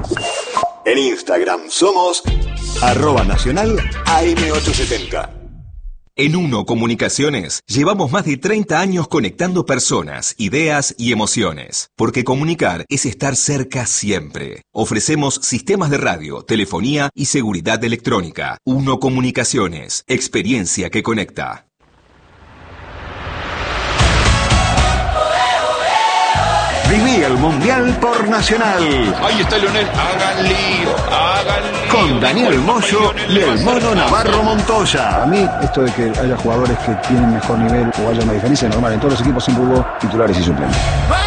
En Instagram somos @nacional AM870. En Uno Comunicaciones llevamos más de 30 años conectando personas, ideas y emociones, porque comunicar es estar cerca siempre. Ofrecemos sistemas de radio, telefonía y seguridad electrónica. Uno Comunicaciones, experiencia que conecta. Viví el Mundial por Nacional. Ahí está Leonel, hagan lío. Con Daniel Moyo y el Mono Navarro Montoya. A mí, esto de que haya jugadores que tienen mejor nivel o haya una diferencia es normal. En todos los equipos siempre hubo titulares y suplentes.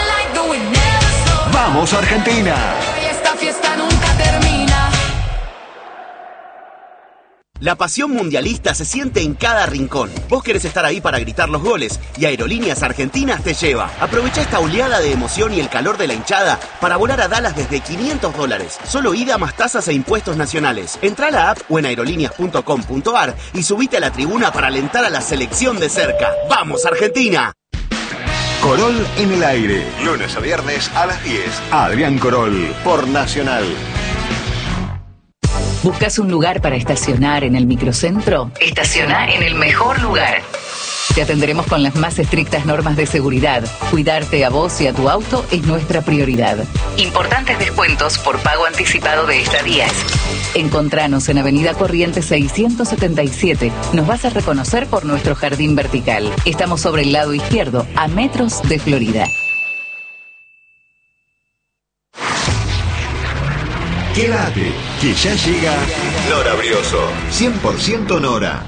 ¡Vamos, Argentina! Esta fiesta nunca termina. La pasión mundialista se siente en cada rincón. Vos querés estar ahí para gritar los goles y Aerolíneas Argentinas te lleva. Aprovecha esta oleada de emoción y el calor de la hinchada para volar a Dallas desde $500. Solo ida más tasas e impuestos nacionales. Entrá a la app o en aerolíneas.com.ar y subite a la tribuna para alentar a la selección de cerca. ¡Vamos, Argentina! Corol en el aire. Lunes a viernes a las 10. Adrián Corol por Nacional. ¿Buscas un lugar para estacionar en el microcentro? Estaciona en el mejor lugar. Te atenderemos con las más estrictas normas de seguridad. Cuidarte a vos y a tu auto es nuestra prioridad. Importantes descuentos por pago anticipado de estadías. Encontranos en Avenida Corrientes 677. Nos vas a reconocer por nuestro jardín vertical. Estamos sobre el lado izquierdo, a metros de Florida. Quédate, que ya llega Nora Brioso. 100% Nora.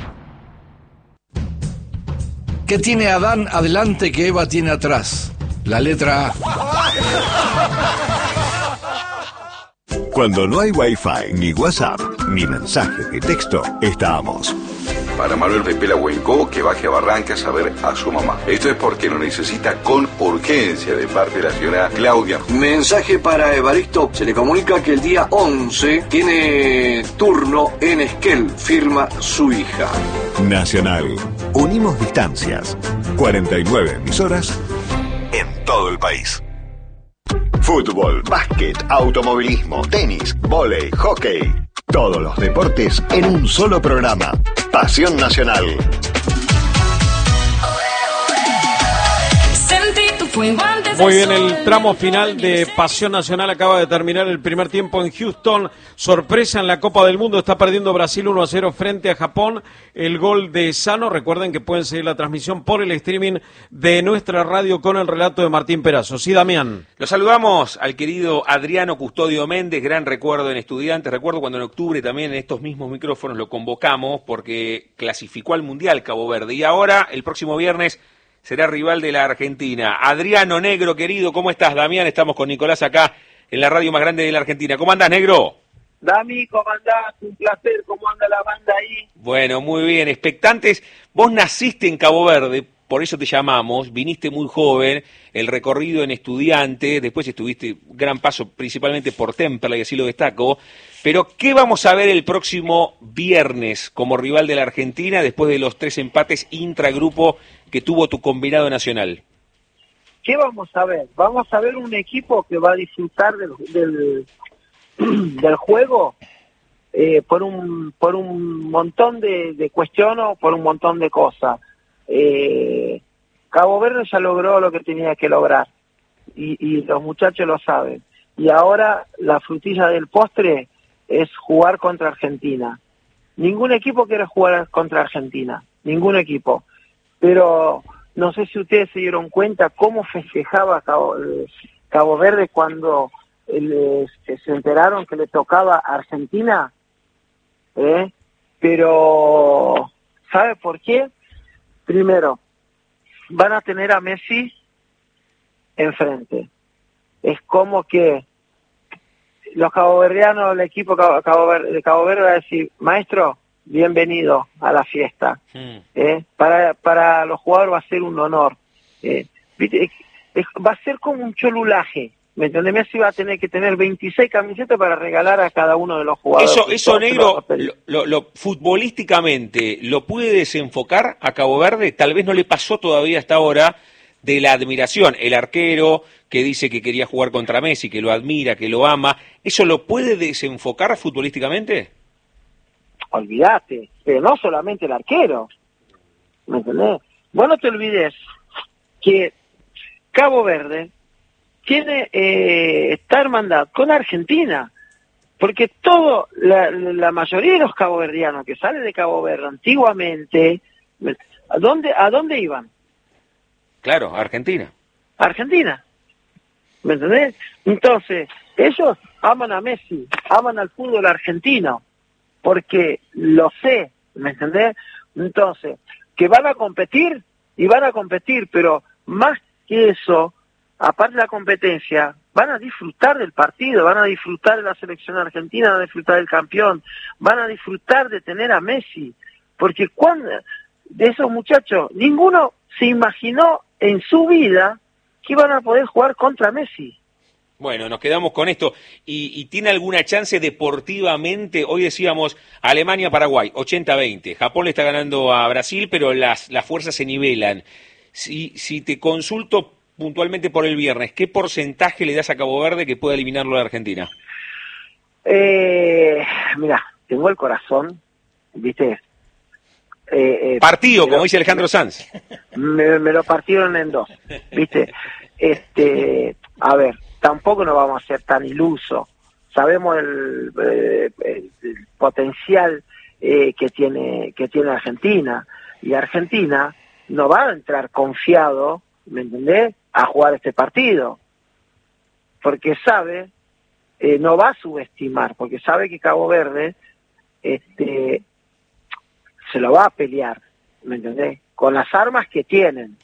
¿Qué tiene Adán adelante que Eva tiene atrás? La letra A. Cuando no hay Wi-Fi, ni WhatsApp, ni mensajes de texto, estamos. Para Manuel Pepe Huenco, que baje a Barrancas a ver a su mamá. Esto es porque lo necesita con urgencia de parte de la señora Claudia. Mensaje para Evaristo. Se le comunica que el día 11 tiene turno en Esquel. Firma su hija. Nacional. Unimos distancias. 49 emisoras en todo el país. Fútbol, básquet, automovilismo, tenis, vóley, hockey. Todos los deportes en un solo programa. Pasión Nacional. Muy bien, el tramo final de Pasión Nacional acaba de terminar el primer tiempo en Houston. Sorpresa en la Copa del Mundo, está perdiendo Brasil 1-0 frente a Japón. El gol de Sano, recuerden que pueden seguir la transmisión por el streaming de nuestra radio con el relato de Martín Perazo. Sí, Damián. Lo saludamos al querido Adriano Custodio Méndez, gran recuerdo en Estudiantes. Recuerdo cuando en octubre también en estos mismos micrófonos lo convocamos porque clasificó al Mundial Cabo Verde. Y ahora, el próximo viernes, será rival de la Argentina. Adriano, negro querido, ¿cómo estás? Damián, estamos con Nicolás acá en la radio más grande de la Argentina. ¿Cómo andás, negro? Dami, ¿cómo andás? Un placer, ¿cómo anda la banda ahí? Bueno, muy bien, expectantes. Vos naciste en Cabo Verde, por eso te llamamos, viniste muy joven, el recorrido en Estudiante, después estuviste gran paso principalmente por Temperley, así lo destaco. Pero, ¿qué vamos a ver el próximo viernes como rival de la Argentina después de los 3 empates intragrupo que tuvo tu combinado nacional? ¿Qué vamos a ver? Vamos a ver un equipo que va a disfrutar del juego por un montón de cuestiones, por un montón de cosas. Cabo Verde ya logró lo que tenía que lograr y los muchachos lo saben. Y ahora la frutilla del postre es jugar contra Argentina. Ningún equipo quiere jugar contra Argentina, ningún equipo. Pero no sé si ustedes se dieron cuenta cómo festejaba Cabo Verde cuando se enteraron que le tocaba a Argentina. Pero, ¿sabe por qué? Primero, van a tener a Messi enfrente. Es como que los caboverdianos, el equipo de Cabo Verde va a decir, maestro, bienvenido a la fiesta. Para los jugadores va a ser un honor. Va a ser como un cholulaje. ¿Me entiendes? Messi va a tener que tener 26 camisetas para regalar a cada uno de los jugadores. Eso negro, lo futbolísticamente, ¿lo puede desenfocar a Cabo Verde? Tal vez no le pasó todavía hasta ahora, de la admiración. El arquero que dice que quería jugar contra Messi, que lo admira, que lo ama, ¿eso lo puede desenfocar futbolísticamente? Olvídate, pero no solamente el arquero, ¿me entendés? Vos no te olvides que Cabo Verde tiene está hermandad con Argentina, porque la mayoría de los caboverdianos que salen de Cabo Verde antiguamente, ¿a dónde iban? Claro, Argentina. Argentina, ¿me entendés? Entonces, ellos aman a Messi, aman al fútbol argentino, porque lo sé, ¿me entendés? Entonces, que van a competir, pero más que eso, aparte de la competencia, van a disfrutar del partido, van a disfrutar de la selección argentina, van a disfrutar del campeón, van a disfrutar de tener a Messi, porque de esos muchachos, ninguno se imaginó en su vida que iban a poder jugar contra Messi. Bueno, nos quedamos con esto. ¿Y tiene alguna chance deportivamente? Hoy decíamos Alemania-Paraguay, 80-20. Japón le está ganando a Brasil, pero las fuerzas se nivelan. Si te consulto puntualmente por el viernes, ¿qué porcentaje le das a Cabo Verde que pueda eliminarlo de Argentina? Mira, tengo el corazón, ¿viste? Partido, como dice Alejandro Sanz. Me lo partieron en dos, ¿viste? A ver, tampoco nos vamos a ser tan ilusos. Sabemos el potencial que tiene Argentina, y Argentina no va a entrar confiado, ¿me entendés?, a jugar este partido, porque sabe, no va a subestimar, porque sabe que Cabo Verde se lo va a pelear, ¿me entendés?, con las armas que tienen,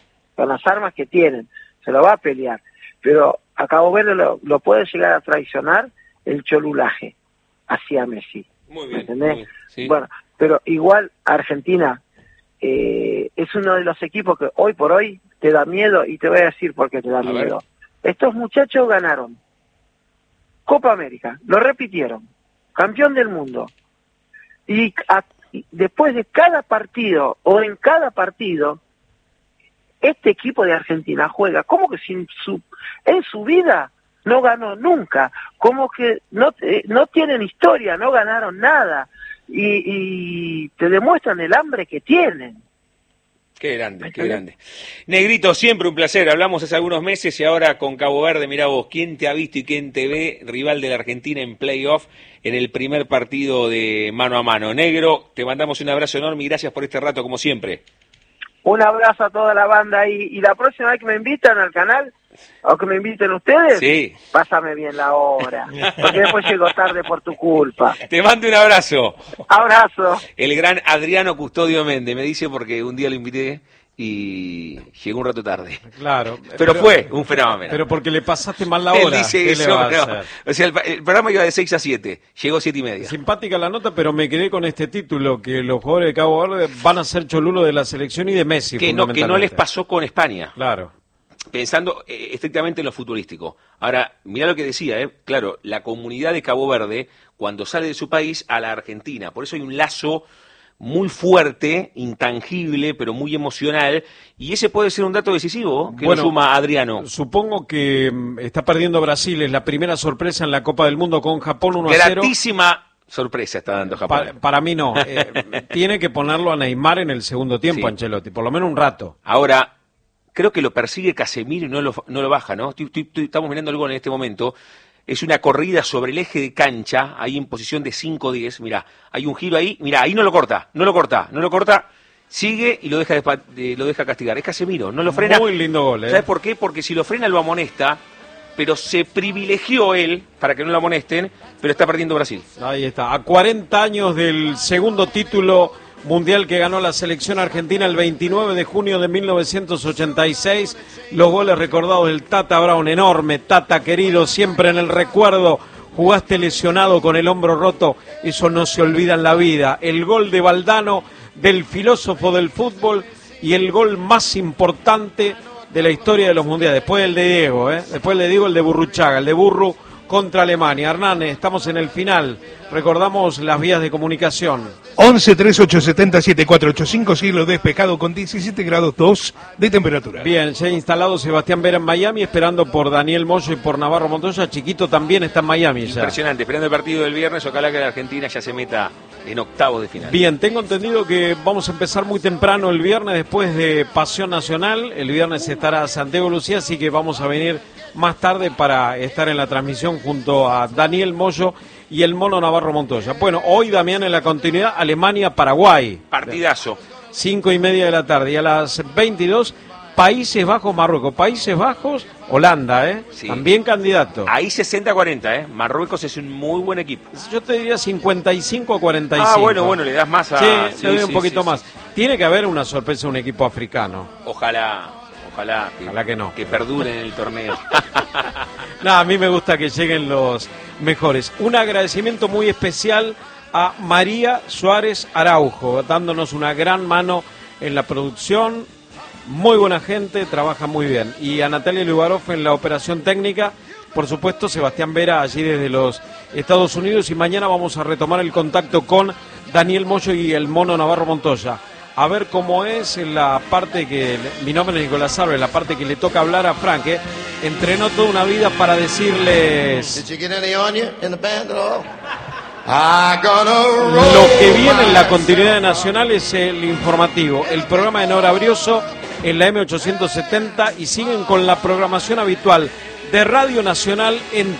se lo va a pelear, pero a Cabo Verde lo puede llegar a traicionar el cholulaje hacia Messi. Muy bien, ¿me entendés? Muy bien, sí. Bueno, pero igual Argentina es uno de los equipos que hoy por hoy te da miedo, y te voy a decir por qué te da miedo. Estos muchachos ganaron Copa América, lo repitieron, campeón del mundo, y después de cada partido, o en cada partido, este equipo de Argentina juega como que en su vida no ganó nunca, como que no tienen historia, no ganaron nada, y te demuestran el hambre que tienen. Qué grande, qué grande. Negrito, siempre un placer. Hablamos hace algunos meses y ahora con Cabo Verde, mirá vos, ¿quién te ha visto y quién te ve? Rival de la Argentina en playoff en el primer partido de mano a mano. Negro, te mandamos un abrazo enorme y gracias por este rato, como siempre. Un abrazo a toda la banda y la próxima vez que me invitan al canal, o que me inviten ustedes, sí, pásame bien la hora, porque después llego tarde por tu culpa. Te mando un abrazo. Abrazo. El gran Adriano Custodio Méndez, me dice porque un día lo invité y llegó un rato tarde. Claro. Pero fue un fenómeno. Pero porque le pasaste mal la hora. Él dice eso, no. O sea, el programa iba de 6 a 7, llegó 7 y media. Simpática la nota, pero me quedé con este título, que los jugadores de Cabo Verde van a ser cholulo de la selección y de Messi. Que no les pasó con España. Claro. Pensando estrictamente en lo futurístico. Ahora, mirá lo que decía, claro, la comunidad de Cabo Verde, cuando sale de su país a la Argentina, por eso hay un lazo muy fuerte, intangible, pero muy emocional, y ese puede ser un dato decisivo que nos suma Adriano. Supongo que está perdiendo Brasil, es la primera sorpresa en la Copa del Mundo con Japón 1-0. Gratísima sorpresa está dando Japón. Para mí no, tiene que ponerlo a Neymar en el segundo tiempo, sí. Ancelotti, por lo menos un rato. Ahora, creo que lo persigue Casemiro y no lo baja, ¿no? Estamos mirando algo en este momento. Es una corrida sobre el eje de cancha, ahí en posición de 5-10. Mirá, hay un giro ahí. Mirá, ahí no lo corta. Sigue y lo deja castigar. Es Casemiro, no lo frena. Muy lindo gol, ¿Sabes por qué? Porque si lo frena lo amonesta, pero se privilegió él para que no lo amonesten, pero está perdiendo Brasil. Ahí está, a 40 años del segundo título mundial que ganó la selección argentina el 29 de junio de 1986. Los goles recordados del Tata Brown, enorme, Tata querido, siempre en el recuerdo. Jugaste lesionado con el hombro roto, eso no se olvida en la vida. El gol de Valdano, del filósofo del fútbol, y el gol más importante de la historia de los mundiales, después del de Diego, después el de Diego, el de Burruchaga, el de Burru contra Alemania. Hernán, estamos en el final. Recordamos las vías de comunicación. 11 3870 7485, cielo despejado con 17 grados 2 de temperatura. Bien, ya ha instalado Sebastián Vera en Miami, esperando por Daniel Moyo y por Navarro Montoya. Chiquito también está en Miami ya. Impresionante, esperando el partido del viernes. Ojalá que la Argentina ya se meta en octavos de final. Bien, tengo entendido que vamos a empezar muy temprano el viernes después de Pasión Nacional. El viernes estará Santiago Lucía, así que vamos a venir más tarde para estar en la transmisión junto a Daniel Moyo y el Mono Navarro Montoya. Bueno, hoy, Damián, en la continuidad, Alemania-Paraguay. Partidazo. 5:30 de la tarde. Y a las 22, Países Bajos-Marruecos. Países Bajos, Holanda, Sí. También candidato. Ahí 60-40, Marruecos es un muy buen equipo. Yo te diría 55-45. Ah, bueno, le das más a... Sí, le doy un poquito más. Tiene que haber una sorpresa un equipo africano. Ojalá que no. Que perduren en el torneo. No, a mí me gusta que lleguen los mejores. Un agradecimiento muy especial a María Suárez Araujo, dándonos una gran mano en la producción. Muy buena gente, trabaja muy bien. Y a Natalia Lubarov en la operación técnica. Por supuesto, Sebastián Vera allí desde los Estados Unidos. Y mañana vamos a retomar el contacto con Daniel Moyo y el Mono Navarro Montoya. A ver cómo es la parte que... Mi nombre es Nicolás Álvarez, la parte que le toca hablar a Frank, Entrenó toda una vida para decirles... Lo que viene en la continuidad nacional es el informativo, el programa de Nora Brioso en la M870 y siguen con la programación habitual de Radio Nacional en